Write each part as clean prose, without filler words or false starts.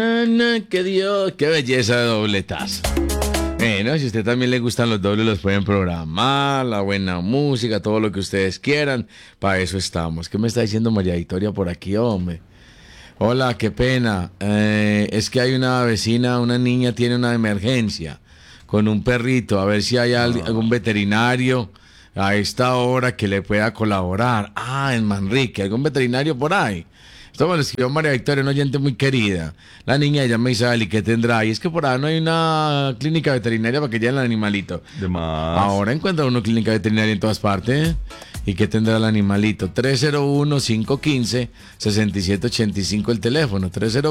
¡Qué Dios! ¡Qué belleza de dobletas! Bueno, si a usted también le gustan los dobles, los pueden programar, la buena música, todo lo que ustedes quieran. Para eso estamos. ¿Qué me está diciendo María Victoria por aquí, hombre? Hola, qué pena. Es que hay una vecina, una niña tiene una emergencia con un perrito. A ver si hay algún veterinario a esta hora que le pueda colaborar. Ah, en Manrique, ¿algún veterinario por ahí? Esto me lo escribió María Victoria, una oyente muy querida. La niña llama Isabel, ¿y qué tendrá? Y es que por ahí no hay una clínica veterinaria para que lleven el animalito. De más. Ahora encuentra uno clínica veterinaria en todas partes. ¿Y qué tendrá el animalito? 301-515-6785 el teléfono.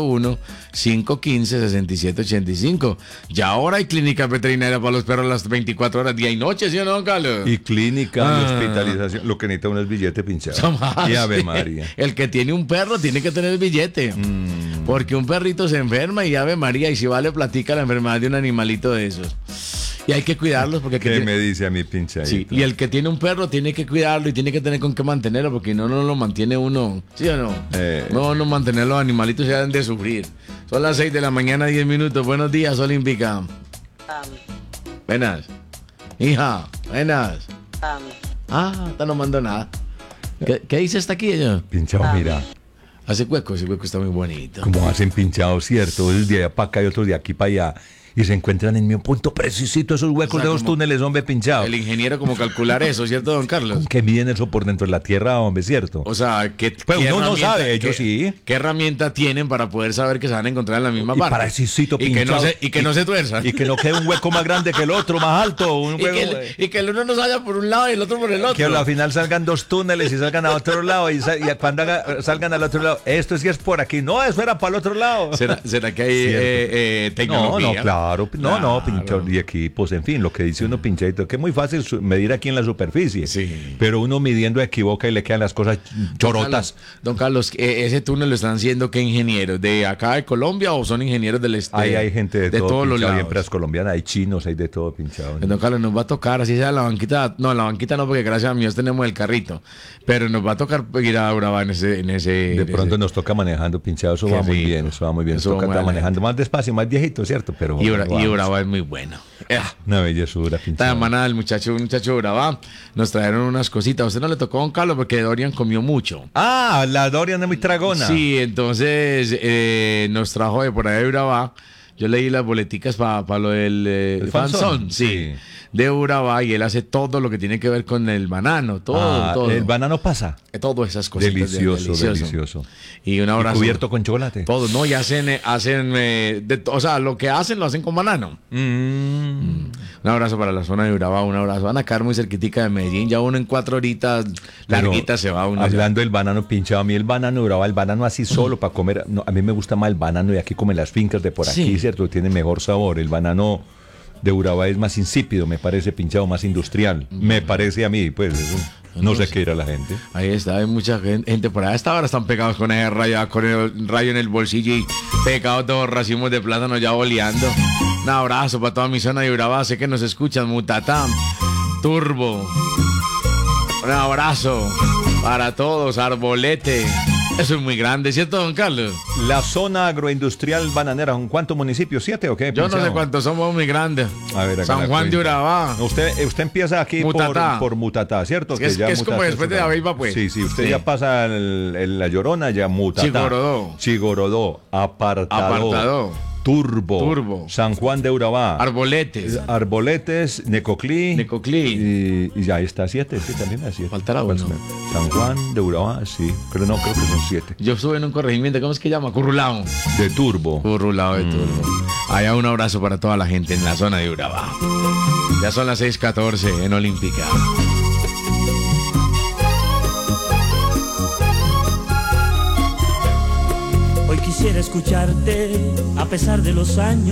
301-515-6785. Ya ahora hay clínica veterinaria para los perros las 24 horas, día y noche, ¿sí o no, don Carlos? Y clínica y hospitalización. Lo que necesita uno es billete pinchado. Y Ave María. El que tiene un perro tiene que tener billete. Porque un perrito se enferma y Ave María, y si vale platica la enfermedad de un animalito de esos. Y hay que cuidarlos porque... ¿Qué me dice a mi pinchadito? Sí, y el que tiene un perro tiene que cuidarlo y tiene que tener con qué mantenerlo, porque no lo mantiene uno, ¿sí o no? No mantener los animalitos, se deben de sufrir. Son las 6 de la mañana, 10 minutos. Buenos días, Olímpica. Buenas. Hija, buenas. Esta no mandó nada. ¿Qué dice esta aquí, ella? Pinchado, mira. Hace cueco, ese cueco está muy bonito. Como hacen pinchado, ¿cierto? El de allá para acá y otro de aquí para allá. Y se encuentran en mi punto precisito esos huecos, o sea, de los túneles, hombre, pinchados. El ingeniero, como calcular eso, ¿cierto, don Carlos? Que miden eso por dentro de la tierra, hombre, ¿cierto? O sea, ¿qué uno no sabe, ellos sí. ¿Qué herramienta tienen para poder saber que se van a encontrar en la misma parte? Precisito pinchado. Y que no se tuerzan. Y que no quede un hueco más grande que el otro, más alto. Y que el uno no salga por un lado y el otro por el otro. Que al final salgan dos túneles y salgan a otro lado. Y cuando salgan al otro lado, esto sí es por aquí. No, eso era para el otro lado. ¿Será que hay tecnología? No, claro. No, pinchar y equipos, en fin, lo que dice uno pinchadito, que es muy fácil medir aquí en la superficie, sí. Pero uno midiendo equivoca y le quedan las cosas chorotas. Don Carlos, ¿ese túnel lo están haciendo qué ingenieros? ¿De acá de Colombia o son ingenieros del Ahí hay gente de todo todos los lados? Hay empresas colombianas, hay chinos, hay de todo pinchado. Don Carlos, nos va a tocar, así sea la banquita, no, porque gracias a Dios tenemos el carrito, pero nos va a tocar ir a Urabá en ese. De pronto nos toca manejando pinchado, eso va muy bien, eso va muy bien. Nos toca estar manejando más despacio, más viejito, ¿cierto? Pero y Urabá es muy bueno. Una bellezura, pinchado. Esta semana el muchacho de Urabá nos trajeron unas cositas. A usted no le tocó, don Carlos, porque Dorian comió mucho. La Dorian es muy tragona. Sí, entonces nos trajo de por ahí de Urabá. Yo leí las boleticas para lo del el fanzón, sí, de Urabá, y él hace todo lo que tiene que ver con el banano, todo. ¿El banano pasa? Todas esas cosas. Delicioso. Y un abrazo. ¿Y cubierto con chocolate? Todo, ¿no? Y hacen o sea, lo que hacen lo hacen con banano. Un abrazo para la zona de Urabá, un abrazo. Van a caer muy cerquitica de Medellín, ya uno en 4 horitas larguitas se va uno. Hablando del banano pinchado, a mí el banano de Urabá, el banano así solo para comer, no, a mí me gusta más el banano de aquí como en las fincas de por aquí, ¿cierto? Tiene mejor sabor. El banano de Urabá es más insípido, me parece, pinchado, más industrial. Me parece a mí, pues, no sé qué era la gente. Ahí está, hay mucha gente por ahí. A esta hora están pegados con ese rayo, con el rayo en el bolsillo y pegados todos racimos de plátano ya boleando. Un abrazo para toda mi zona de Urabá, sé que nos escuchan, Mutatá, Turbo. Un abrazo para todos, Arbolete. Eso es muy grande, ¿cierto, don Carlos? La zona agroindustrial bananera, ¿cuántos municipios? ¿7 o qué? Yo no sé cuántos somos, muy grandes. A ver, San Juan de Urabá. Usted empieza aquí por Mutatá, ¿cierto? Es como después de la Beiba, pues. Sí, usted ya pasa la Llorona, ya Mutatá. Chigorodó, Apartadó. Turbo, San Juan de Urabá, Arboletes, Necoclí, y ya está 7, sí, también es 7. Faltará uno. San Juan de Urabá, sí, creo que son 7. Yo estuve en un corregimiento, ¿cómo es que llama? Currulao. De Turbo. Currulao de Turbo. Allá un abrazo para toda la gente en la zona de Urabá. Ya son las 6:14 en Olímpica. Hoy quisiera escucharte a pesar de los años.